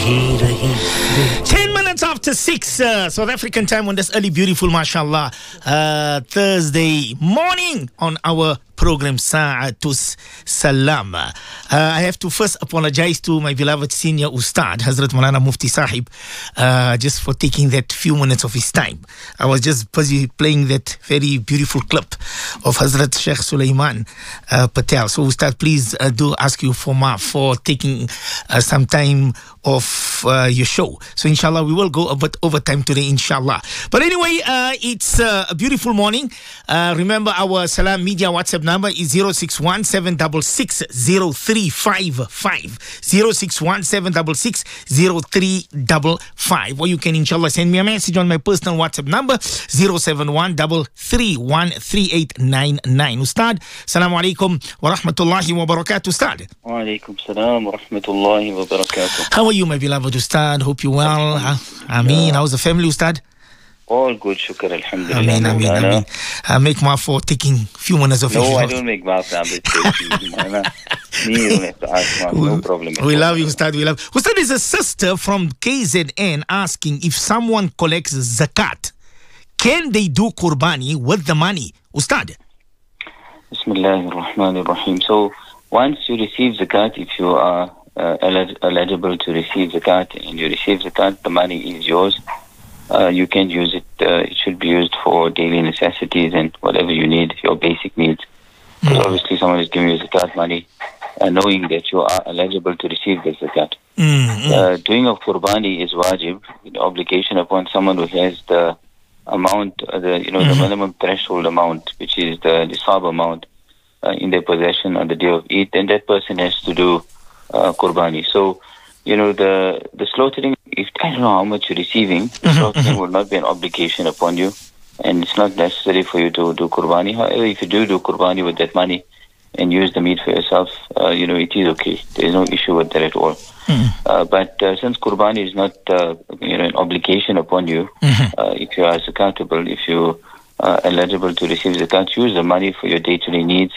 10 minutes after 6 South African time on this early, beautiful, mashallah, Thursday morning on our program Sa'atus Salam. I have to first apologize to my beloved senior Ustad, Hazrat Maulana Mufti Sahib, just for taking that few minutes of his time. I was just busy playing that very beautiful clip of Hazrat Sheikh Sulaiman Patel. So Ustad, please do ask you for taking some time off your show. So inshallah, we will go a bit over time today, inshallah. But anyway, it's a beautiful morning. Remember, our Salam Media WhatsApp number is 061-766-0355. 061-766-0355. Or you can inshallah send me a message on my personal WhatsApp number 071-331-3899. Ustad, Assalamu alaikum wa rahmatullahi wa barakatuh. Ustad. Wa alaikum salam wa rahmatullahi wa barakatuh. How are you, my beloved Ustad? Hope you're well. Ameen. How's the family, Ustad? All good, shukr, alhamdulillah. Ameen, ameen, ameen. Make maaf for taking a few minutes of your No, I don't make maaf. No problem. We love you, Ustad. We love. Ustad, is a sister from KZN asking if someone collects zakat, can they do qurbani with the money? Ustad. Bismillahir Rahmanir Rahim. So, once you receive zakat, if you are eligible to receive zakat and you receive zakat, the money is yours. You can use it. It should be used for daily necessities and whatever you need, your basic needs. Because obviously someone is giving you zakat money, knowing that you are eligible to receive the zakat. Doing of qurbani is wajib, an obligation upon someone who has the amount, the minimum threshold amount, which is the nisab amount in their possession on the day of Eid, then that person has to do qurbani. So, the slaughtering, if I don't know how much you're receiving, the slaughtering will not be an obligation upon you, and it's not necessary for you to do qurbani. However, if you do qurbani with that money and use the meat for yourself, it is okay. There is no issue with that at all. But since qurbani is not an obligation upon you, if you are zakatable, if you are eligible to receive zakat, use the money for your day-to-day needs,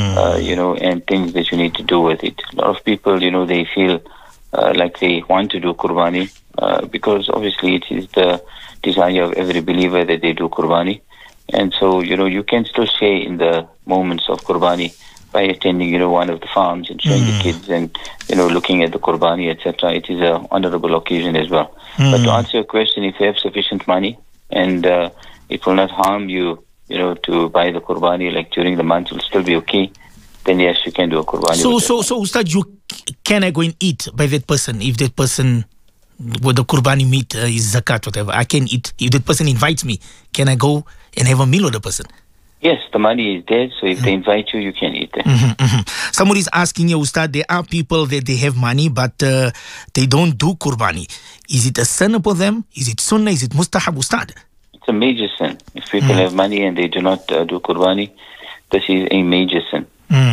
and things that you need to do with it. A lot of people, they feel like they want to do qurbani because obviously it is the desire of every believer that they do qurbani. And so, you can still share in the moments of qurbani by attending, one of the farms and showing the kids and, looking at the qurbani, etc. It is an honorable occasion as well. But to answer your question, if you have sufficient money and it will not harm you, to buy the qurbani, like during the month, will still be okay, then yes, you can do a qurbani. So Ustad, can I go and eat by that person if that person with the qurbani meat is zakat, whatever? I can eat. If that person invites me, can I go and have a meal with the person? Yes, the money is there, so if they invite you, you can eat there. Somebody's asking you, Ustad, there are people that they have money, but they don't do qurbani. Is it a sin upon them? Is it sunnah? Is it mustahab, Ustad? It's a major sin. If people have money and they do not do qurbani, this is a major sin.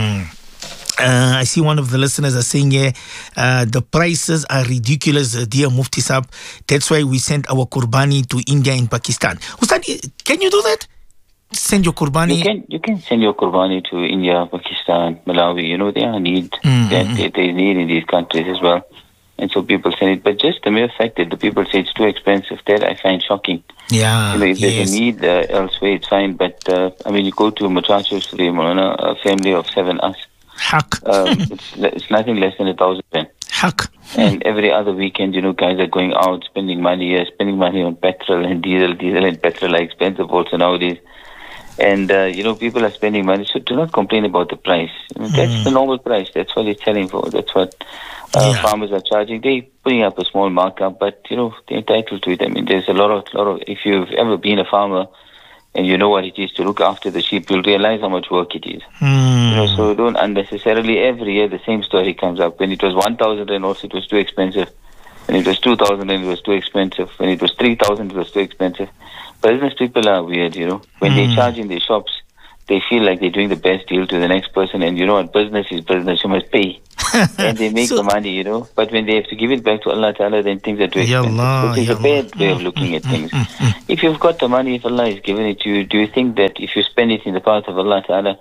I see one of the listeners are saying here, the prices are ridiculous, dear Mufti Sahib. That's why we sent our qurbani to India and Pakistan. Ustad, can you do that? Send your qurbani? You can send your qurbani to India, Pakistan, Malawi. There are needs that they need in these countries as well. And so people send it. But just the mere fact that the people say it's too expensive, that I find shocking. Yeah. If there's a need elsewhere, it's fine. But, you go to Muchacho Sri Maulana, a family of 7 us. Haq. It's nothing less than 1,000 rand. Haq. And every other weekend, guys are going out, spending money on petrol and diesel. Diesel and petrol are expensive also nowadays. And, people are spending money. So do not complain about the price. That's the normal price. That's what it's selling for. That's what farmers are charging. They're putting up a small markup, but, they're entitled to it. I mean, there's a lot of, if you've ever been a farmer and you know what it is to look after the sheep, you'll realize how much work it is. So don't unnecessarily, every year the same story comes up. When it was 1,000 and also it was too expensive. When it was 2,000 and it was too expensive. When it was 3,000 it was too expensive. Business people are weird, When they charge in their shops, they feel like they're doing the best deal to the next person. And what? Business is business. You must pay. And they make the money, But when they have to give it back to Allah Ta'ala, then things are too expensive. Which is a bad way of looking at things. If you've got the money, if Allah has given it to you, do you think that if you spend it in the path of Allah Ta'ala,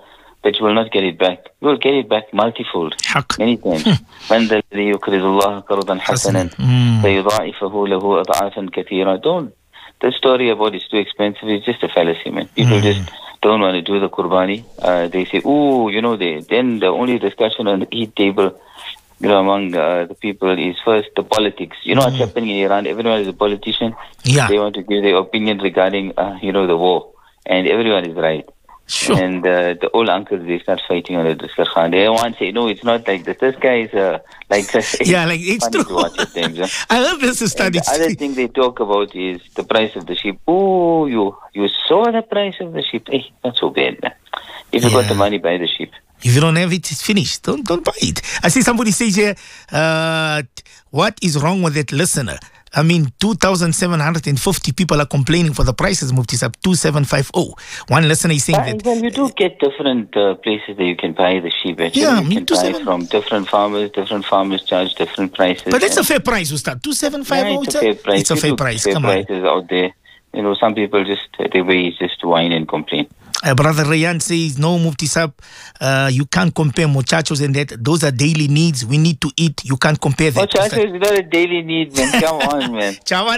but you will not get it back. You will get it back multifold, حق. many times. من ذا الذي يقرض الله قرضا حسنا فيضاعفه له أضعافا كثيرة. Don't. The story about it's too expensive is just a fallacy, man. People just don't want to do the qurbani. They say, oh, then the only discussion on the Eid table, among the people is first the politics. What's happening in Iran? Everyone is a politician. Yeah. They want to give their opinion regarding, the war. And everyone is right. Sure. And the old uncles, they start fighting on the discussion. They want to say, no, it's not like this. This guy is like this. Yeah, like it's funny true. to watch at times, huh? I love this study. The other thing they talk about is the price of the sheep. Oh, you saw the price of the sheep. Hey, not so bad, man. If you got the money, buy the sheep. If you don't have it, it's finished. Don't buy it. I see somebody says here, what is wrong with that listener? I mean, 2,750 people are complaining for the prices, Mufti Sahib, 2,750. One listener is saying that... Well, you do get different places that you can buy the sheep. Actually. Yeah, you can buy from different farmers. Different farmers charge different prices. But that's a fair price, Ustad. 2,750. Yeah, it's a fair price. It's a fair price. Fair Come prices out there. Some people just, their way is just to whine and complain. Brother Rayan says, no, Mufti Sahib, you can't compare muchachos and that. Those are daily needs. We need to eat. You can't compare that. Muchachos is not a daily need, man. Come on, man.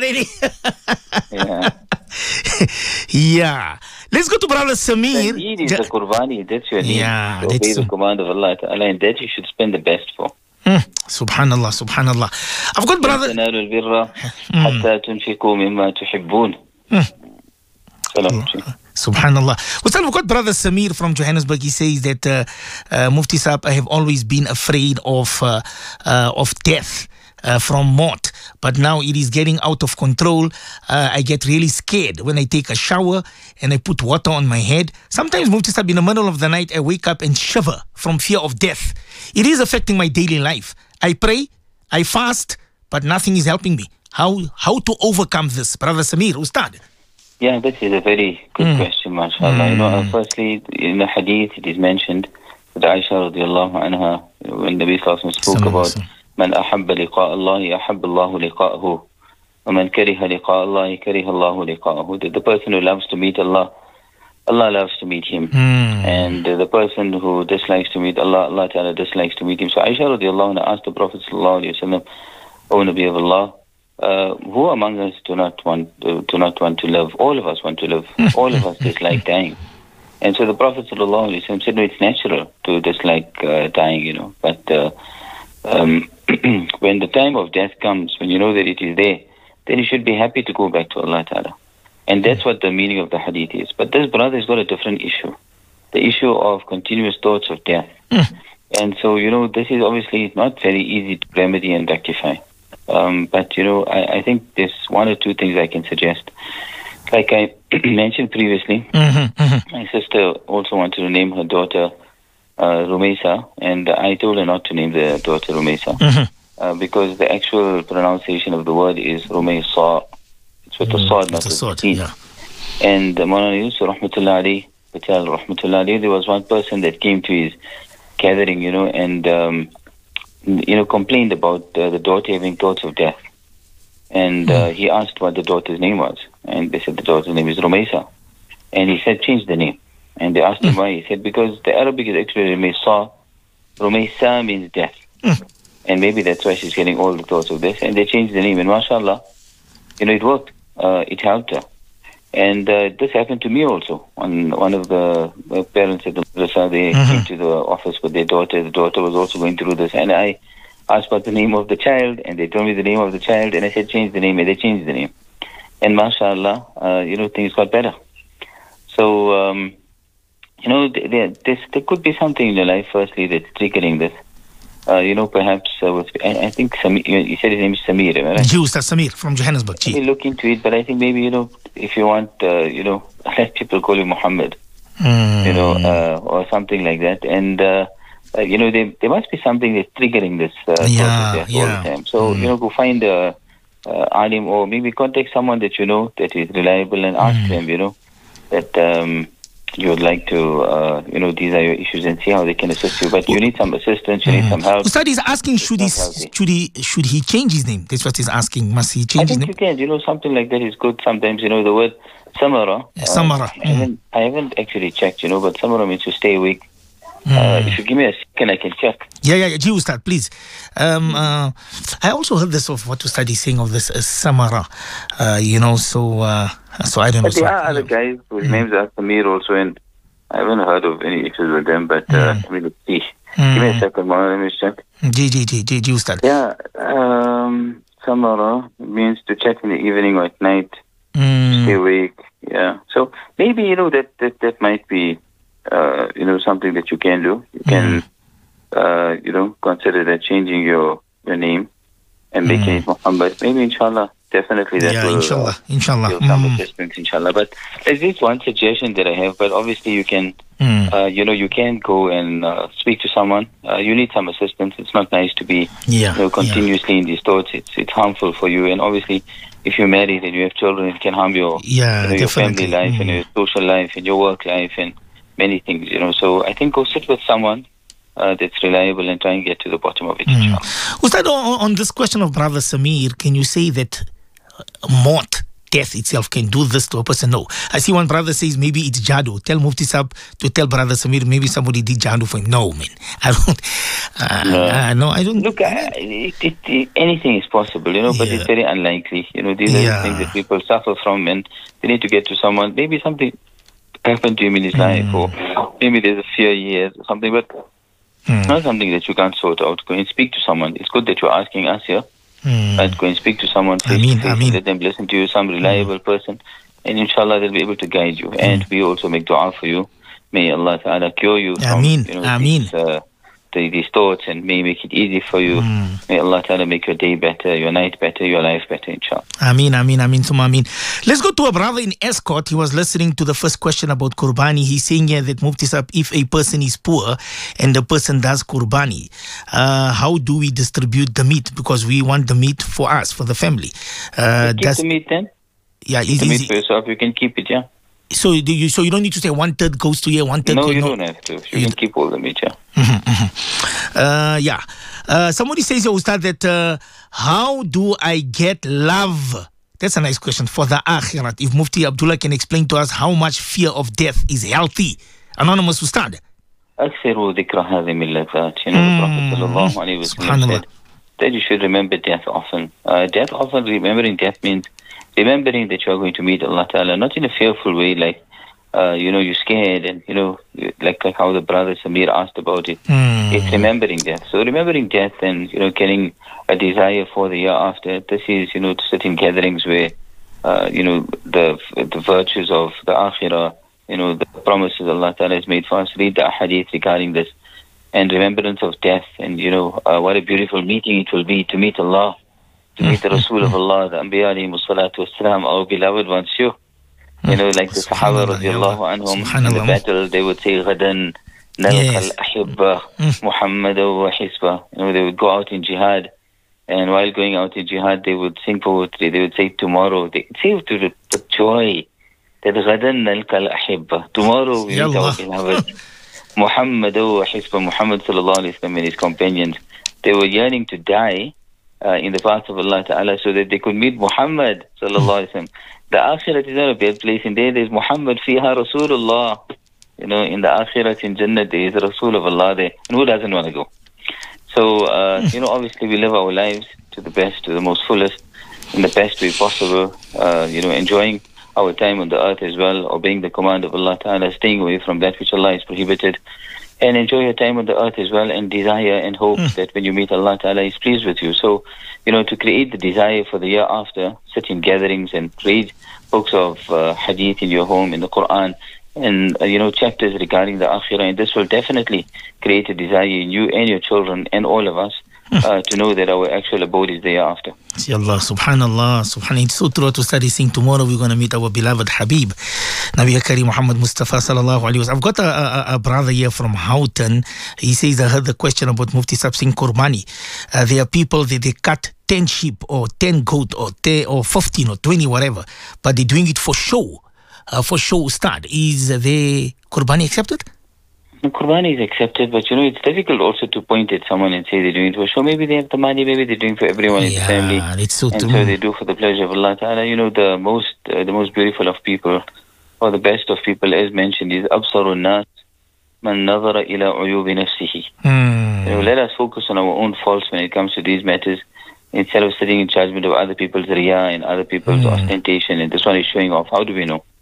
Yeah. Yeah. Let's go to Brother Samir. Eid is the Qurbani. That's your need. Yeah. To obey the command of Allah Ta'ala, and that you should spend the best for. Subhanallah, Subhanallah. I've got Brother... تنالوا البر حتى تنفقوا مما تحبون. Subhanallah. Well, we've got Brother Samir from Johannesburg. He says that Mufti Sahib, I have always been afraid of death from Maut, but now it is getting out of control. I get really scared when I take a shower and I put water on my head. Sometimes, Mufti Sahib, in the middle of the night, I wake up and shiver from fear of death. It is affecting my daily life. I pray, I fast, but nothing is helping me. How to overcome this? Brother Samir, Ustad. Yeah, that is a very good question, mashallah. Firstly, in the hadith, it is mentioned that Aisha radiallahu anha, when the Nabi spoke about من أحب لقاء الله أحب الله لقاءه ومن كره لقاء الله كره الله لقاءه. The person who loves to meet Allah, Allah loves to meet him. And the person who dislikes to meet Allah, Allah Ta'ala dislikes to meet him. So Aisha radiallahu anha asked the Prophet sallallahu alayhi wa sallam, O Nabi of Allah, who among us do not want to live? All of us want to live. All of us dislike dying. And so the Prophet ﷺ said, no, it's natural to dislike dying, but when the time of death comes, when you know that it is there, then you should be happy to go back to Allah Ta'ala. And that's what the meaning of the hadith is. But this brother has got a different issue, the issue of continuous thoughts of death. And so, this is obviously not very easy to remedy and rectify. But, I think there's one or two things I can suggest. Like I mentioned previously, my sister also wanted to name her daughter Rumaisa, and I told her not to name the daughter Rumaisa because the actual pronunciation of the word is Rumaisa. It's with the sword, not with the teeth. Yeah. And Maulana Yusuf Rahmatullah Ali, Patel Rahmatullah Ali, there was one person that came to his gathering, and complained about the daughter having thoughts of death. And he asked what the daughter's name was. And they said the daughter's name is Rumaisa. And he said, change the name. And they asked him why. He said, because the Arabic is actually Rumaisa. Rumaisa means death. And maybe that's why she's getting all the thoughts of this. And they changed the name. And mashallah, it worked. It helped her. And this happened to me also. One of the parents at the madrasa, they came to the office with their daughter. The daughter was also going through this. And I asked what the name of the child, and they told me the name of the child, and I said, change the name, and they changed the name. And mashallah, things got better. So, there could be something in your life, firstly, that's triggering this. Perhaps, I think Samir, you said his name is Samir, right? Juice, that's Samir from Johannesburg. Maybe look into it, but I think maybe, if you want, let people call you Muhammad, or something like that. And, there must be something that's triggering this all the time. So, go find a alim, or maybe contact someone that that is reliable, and ask them, that you would like to, these are your issues, and see how they can assist you. But you need some assistance, you need some help. Ustad is asking, should he change his name? That's what he's asking. Must he change his name? I think you can. Something like that is good. Sometimes, the word Samara. Samara. I haven't actually checked, but Samara means to stay awake. If you give me a second, I can check. Yeah. Ji Ustad, please. I also heard this of what Ustad is saying of this Samara. So I don't know. But there are other guys whose names are Samir also, and I haven't heard of any issues with them. But let me see. Give me a second, Mona, let me check. Ji Ustad. Yeah, Samara means to chat in the evening or at night, stay awake. Yeah, so maybe that might be something that you can do. You can consider that changing your name and making it Muhammad. Maybe inshallah, definitely that will inshallah give some assistance, inshallah. But there's this one suggestion that I have, but obviously you can you can go and speak to someone. You need some assistance. It's not nice to be continuously in these thoughts. It's harmful for you, and obviously if you're married and you have children, it can harm your your family life and your social life and your work life and many things, So I think go sit with someone that's reliable and try and get to the bottom of it. Ustad, on this question of Brother Samir, can you say that death itself can do this to a person? No. I see one brother says maybe it's Jadu. Tell Mufti Sab to tell Brother Samir maybe somebody did Jadu for him. No, man. I don't. Look, anything is possible, but it's very unlikely. These are the things that people suffer from, and they need to get to someone. Maybe something happened to him in his life, or maybe there's a fear he has or something, but it's not something that you can't sort out. Go and speak to someone. It's good that you're asking us here. But go and speak to someone face to face, let them listen to you, some reliable person, and inshallah they'll be able to guide you. And we also make dua for you. May Allah Ta'ala cure you from these thoughts, and may make it easy for you. May Allah Ta'ala make your day better, your night better, your life better, inshallah. Ameen. Summa ameen. Let's go to a brother in Escort. He was listening to the first question about Qurbani. He's saying here that Mufti Sahib, if a person is poor and the person does Qurbani, how do we distribute the meat? Because we want the meat for us, for the family. Keep the meat then? Yeah, keep the meat for yourself. You can keep it, yeah. So you don't need to say 1/3 goes to here, 1/3 No, you don't have to. You can keep all the meat, yeah. Somebody says, Ustad, that how do I get love? That's a nice question for the Akhirat. If Mufti Abdullah can explain to us how much fear of death is healthy. Anonymous Ustad. أكثر ذكر هذه من اللذات. The Prophet sallallahu alaihi wasallam said that you should remember death often. Remembering death means remembering that you are going to meet Allah Ta'ala, not in a fearful way, like, you're scared and, like how the brother Samir asked about it. It's remembering death. So remembering death and, getting a desire for the year after. This is, to sit in gatherings where, the virtues of the Akhirah, the promises Allah Ta'ala has made for us. Read the hadith regarding this. And remembrance of death. And, what a beautiful meeting it will be to meet Allah. To meet the Rasul of Allah, the Anbiya alayhi salatu wasalam, our beloved ones, like the Sahaba radiallahu anhum, in the battle, they would say, Ghadan, nalqa al-ahibba, Muhammadu wa hisba. They would go out in jihad, and while going out in jihad, they would sing poetry, they would say tomorrow, they say to the joy, that Ghadan nalqa al-ahibba, tomorrow we meet our beloved, Muhammadu wa hisba, Muhammad sallallahu alayhi wa sallam and his companions. They were yearning to die in the path of Allah Ta'ala so that they could meet Muhammad sallallahu alaihi wasallam. The Akhirat is not a bad place. In there there's Muhammad fiha Rasulullah. In the Akhirat in Jannah there is Rasul of Allah there. And who doesn't want to go? So, obviously we live our lives to the best, to the most fullest, in the best way possible, enjoying our time on the earth as well, obeying the command of Allah Ta'ala, staying away from that which Allah has prohibited, and enjoy your time on the earth as well, and desire and hope that when you meet Allah Ta'ala, He's pleased with you. So, to create the desire for the year after, sit in gatherings and read books of hadith in your home, in the Quran, and, chapters regarding the Akhirah. And this will definitely create a desire in you and your children and all of us to know that our actual abode is the year after. Allah, subhanallah. It's so true to study saying tomorrow we're going to meet our beloved Habib, Nabi Kareem Muhammad Mustafa sallallahu alaihi wasallam. I've got a brother here from Houghton. He says, I heard the question about Mufti Sahib saying Qurbani. There are people that they cut 10 sheep or 10 goat or 15 or 20, whatever, but they're doing it for show. Ustad. Is the Qurbani accepted? The Qurbani is accepted, but it's difficult also to point at someone and say they're doing it for show. Maybe they have the money, maybe they're doing it for everyone in the family. It's so and true. So they do for the pleasure of Allah Ta'ala. The most beautiful of people, or the best of people, as mentioned, is Absarun Nas. من نظر إلى عيوب نفسه. Let us focus on our own faults when it comes to these matters, instead of sitting in judgment of other people's riyah and other people's ostentation, and this one is showing off. How do we know?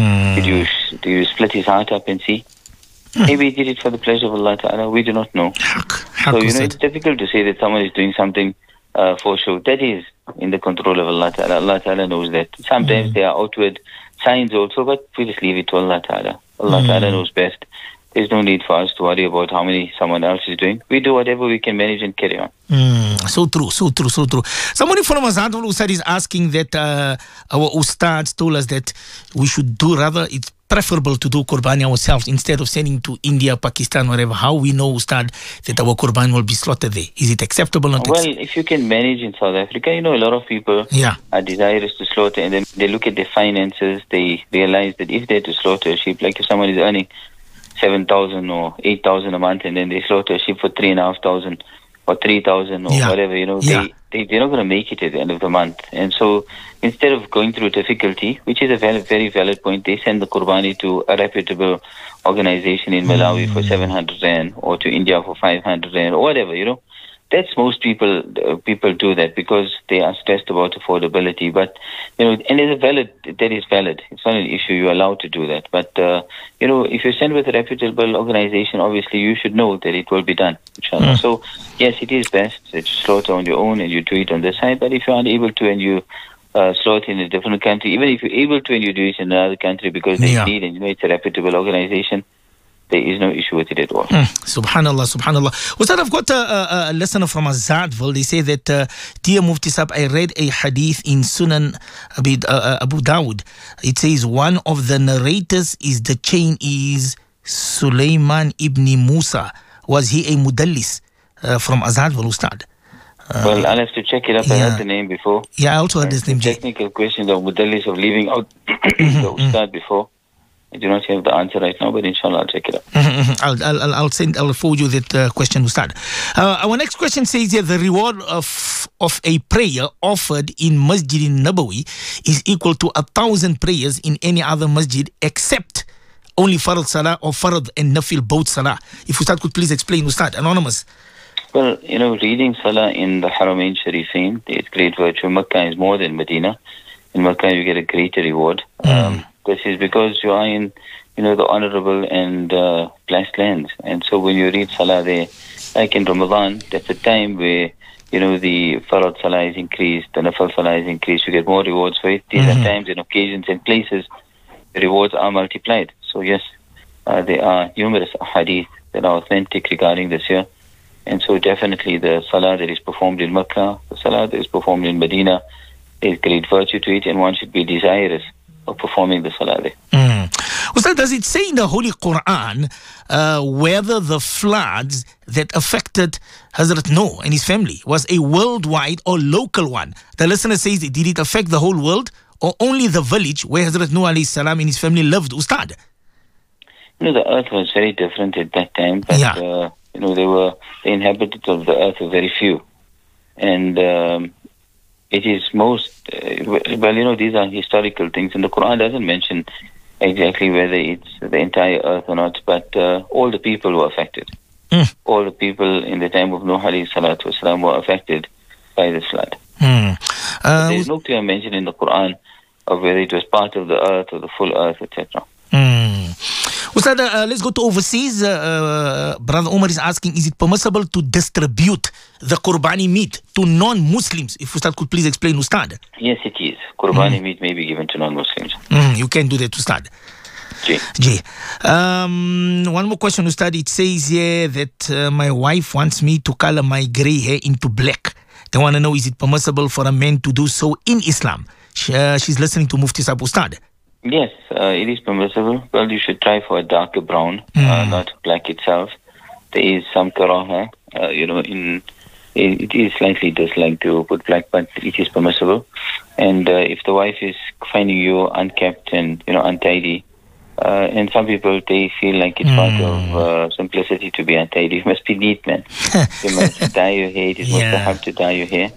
Do you split his heart up and see? Maybe he did it for the pleasure of Allah Ta'ala. We do not know. So, it's difficult to say that someone is doing something for show. That is in the control of Allah Ta'ala. Allah Ta'ala knows that. Sometimes there are outward signs also, but we just leave it to Allah Ta'ala. Allah Ta'ala knows best. There's no need for us to worry about how many someone else is doing. We do whatever we can manage and carry on. So true. Somebody from Azadul Ustad is asking that our Ustads told us that we should do rather, it's preferable to do Qurbani ourselves instead of sending to India, Pakistan, wherever. How we know, Ustad, that our Qurbani will be slaughtered there? Is it acceptable? Well, if you can manage in South Africa, a lot of people are desirous to slaughter, and then they look at their finances, they realize that if they're to slaughter a sheep, like if someone is earning 7,000 or 8,000 a month, and then they slaughter a sheep for 3,500 or 3,000 or whatever, they're not going to make it at the end of the month. And so instead of going through difficulty, which is a very valid point, they send the Qurbani to a reputable organization in Malawi for 700 Rand, or to India for 500 Rand, or whatever, That's most people do that because they are stressed about affordability. But, and that is valid. It's not an issue. You're allowed to do that. But, if you send with a reputable organization, obviously you should know that it will be done, inshallah. So, yes, it is best that you slaughter on your own and you do it on this side. But if you're unable to and you slaughter in a different country, even if you're able to and you do it in another country because they need and it's a reputable organization, there is no issue with it at all. Subhanallah. Ustad, I've got a listener from Azadville. They say that, Dear Mufti Sahib, I read a hadith in Sunan Abu Dawud. It says one of the narrators is the chain is Sulaiman ibn Musa. Was he a mudallis from Azadville, Ustad? Well, I'll have to check it up. I heard the name before. Yeah, I also heard this name. Technical questions of mudallis, of leaving out the Ustad before. I do not have the answer right now, but inshallah I'll check it up. I'll forward you that question, Ustad. Our next question says here, the reward of a prayer offered in Masjid Nabawi is equal to 1,000 prayers in any other masjid except only Farad Salah or Farad and Nafil both Salah. If Ustad could please explain, Ustad, anonymous. Well, reading Salah in the Haramain Sharifain, it's great virtue. Makkah is more than Medina. In Makkah you get a greater reward. This is because you are in, the honorable and blessed lands. And so when you read Salah there, like in Ramadan, that's a time where, the Farad Salah is increased, the Nafal Salah is increased, you get more rewards for it. These are times and occasions and places the rewards are multiplied. So yes, there are numerous hadith that are authentic regarding this here. And so definitely the Salah that is performed in Makkah, the Salah that is performed in Medina, there is great virtue to it, and one should be desirous of performing the Salah there. Ustad, does it say in the Holy Quran whether the floods that affected Hazrat Noah and his family was a worldwide or local one? The listener says, did it affect the whole world or only the village where Hazrat Noah alayhi salam and his family lived, Ustad? The earth was very different at that time, but the inhabitants of the earth were very few. And it is most, these are historical things, and the Quran doesn't mention exactly whether it's the entire earth or not, but all the people were affected. All the people in the time of Nuh alayhi salatu wasalam were affected by this flood. There's no clear mention in the Quran of whether it was part of the earth or the full earth, etc. Ustad, let's go to overseas. Brother Omar is asking, is it permissible to distribute the Qurbani meat to non-Muslims? If Ustad could please explain, Ustad. Yes, it is. Qurbani meat may be given to non-Muslims. You can do that, Ustad. Ji. One more question, Ustad. It says here that my wife wants me to color my grey hair into black. They want to know, is it permissible for a man to do so in Islam? She's listening to Mufti Sahib, Ustad. Yes, it is permissible. Well, you should try for a darker brown, not black itself. There is some karaha, it is slightly disliked to put black, but it is permissible. And if the wife is finding you unkept and, untidy, and some people, they feel like it's part of simplicity to be untidy. You must be neat, man. You must dye your hair. It is mustahab to dye your hair.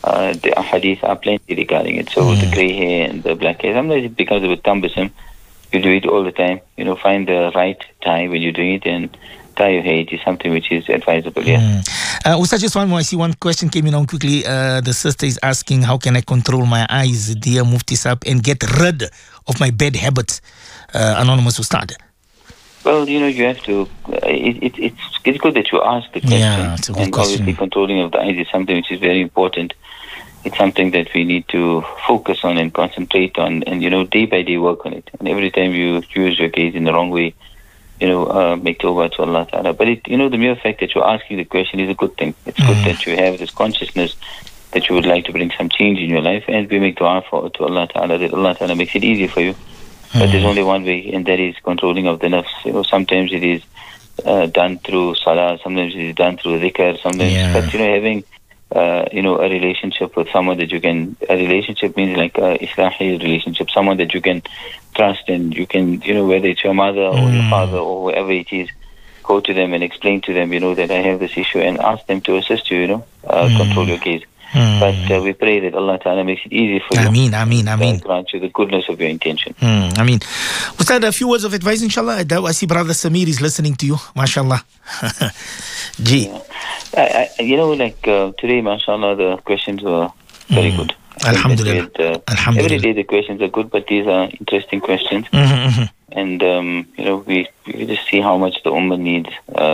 The hadith are plenty regarding it. So the grey hair and the black hair, sometimes it becomes a bit cumbersome you do it all the time. Find the right time when you're doing it, and tie your hair is something which is advisable. Yeah. Ustaz, just one more. I see one question came in on quickly. The sister is asking, how can I control my eyes, dear Mufti Saab, and get rid of my bad habits? Anonymous Ustad. Well, you have to. It's good that you ask the question. Yeah, it's a good question. Obviously, controlling of the eyes is something which is very important. It's something that we need to focus on and concentrate on, and day by day work on it. And every time you use your gaze in the wrong way, make tawbah to Allah Ta'ala. But the mere fact that you're asking the question is a good thing. It's good that you have this consciousness that you would like to bring some change in your life, and we make dua to Allah Ta'ala that Allah Ta'ala makes it easier for you. But there's only one way, and that is controlling of the nafs. Sometimes it is done through salah, sometimes it is done through dhikr, sometimes. But having a relationship with someone that you can. A relationship means like a islahi relationship, someone that you can trust, and you can, whether it's your mother or your father or whoever it is, go to them and explain to them, that I have this issue, and ask them to assist you, control your gaze. But we pray that Allah Ta'ala makes it easy for you. Ameen. Grant you the goodness of your intention. Ameen. Ustad, a few words of advice, inshallah. I see Brother Samir is listening to you. MashaAllah. Gee. Today, MashaAllah, the questions were very good. Alhamdulillah. Every day the questions are good, but these are interesting questions. And, we just see how much the Ummah needs,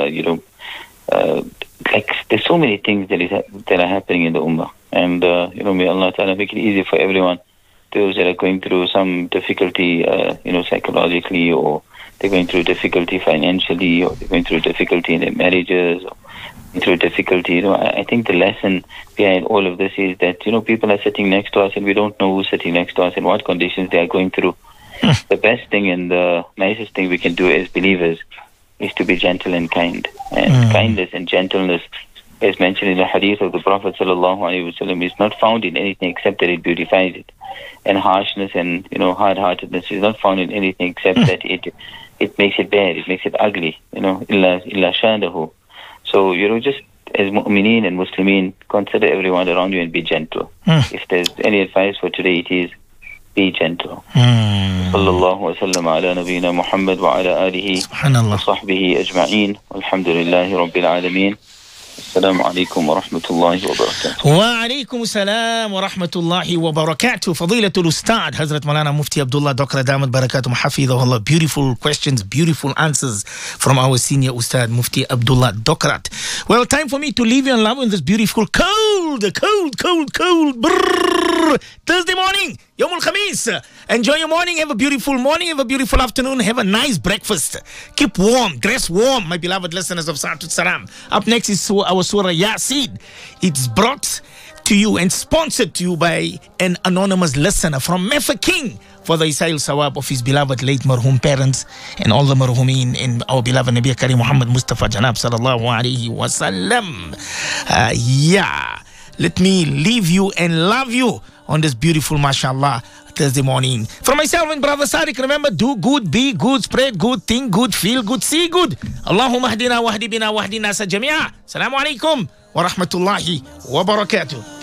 there's so many things that are happening in the Ummah. And, may Allah Ta'ala make it easy for everyone. Those that are going through some difficulty, psychologically, or they're going through difficulty financially, or they're going through difficulty in their marriages, or through difficulty. I think the lesson behind all of this is that, people are sitting next to us, and we don't know who's sitting next to us and what conditions they are going through. The best thing and the nicest thing we can do as believers is to be gentle and kind. And kindness and gentleness, as mentioned in the hadith of the Prophet ﷺ, is not found in anything except that it beautifies it. And harshness and hard-heartedness is not found in anything except that it makes it bad, it makes it ugly. Illa shadahu. So just as mu'mineen and Muslimeen, consider everyone around you and be gentle. If there's any advice for today, it is be gentle. Sallallahu wa sallam ala nabiyyina Muhammad wa ala alihi wa sahbihi ajma'een. Walhamdulillahi rabbil alameen. Assalamu alaikum wa rahmatullahi wa barakatuh. Wa alaikum assalam wa rahmatullahi wa barakatuh. Fadilatul Ustad Hazrat Maulana Mufti Abdullah Dokra Damat Barakatum Hafidhahullah. Beautiful questions, beautiful answers from our senior Ustad Mufti Abdullah Dokrat. Well, time for me to leave you in love in this beautiful cold Thursday morning, Yawmul Khamis. Enjoy your morning, have a beautiful morning, have a beautiful afternoon, have a nice breakfast. Keep warm, dress warm, my beloved listeners of Sa'atul Salam. Up next is our Surah Yasin. It's brought to you and sponsored to you by an anonymous listener from Mefeking for the Isail Sawab of his beloved late marhum parents and all the marhumin and our beloved Nabi Karim Muhammad Mustafa Janab Sallallahu Alaihi Wasallam. Let me leave you and love you on this beautiful, mashallah, Thursday morning. From myself and Brother Sadiq, remember, do good, be good, spread good, think good, feel good, see good. Allahumma hdina wa hdi bina wa hdina sa jami'a. Assalamu alaikum wa rahmatullahi wa barakatuh.